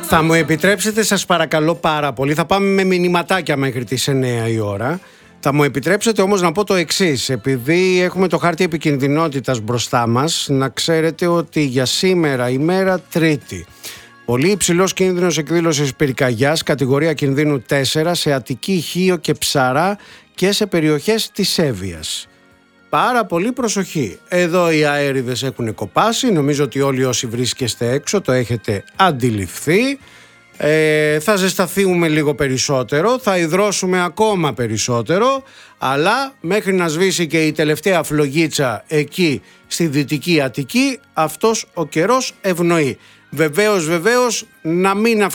Θα μου επιτρέψετε, σας παρακαλώ πάρα πολύ, θα πάμε με μηνυματάκια μέχρι τις 9 η ώρα. Θα μου επιτρέψετε όμως να πω το εξής, επειδή έχουμε το χάρτη επικινδυνότητας μπροστά μας, να ξέρετε ότι για σήμερα, ημέρα Τρίτη, πολύ υψηλός κίνδυνος εκδήλωσης πυρκαγιάς, κατηγορία κινδύνου 4, σε Αττική, Χίο και Ψαρά και σε περιοχές της Εύβοιας. Πάρα πολύ προσοχή. Εδώ οι αέριδες έχουν κοπάσει, νομίζω ότι όλοι όσοι βρίσκεστε έξω το έχετε αντιληφθεί. Θα ζεσταθούμε λίγο περισσότερο, θα υδρώσουμε ακόμα περισσότερο, αλλά μέχρι να σβήσει και η τελευταία φλογίτσα εκεί στη Δυτική Αττική, αυτός ο καιρός ευνοεί. Βεβαίως να μην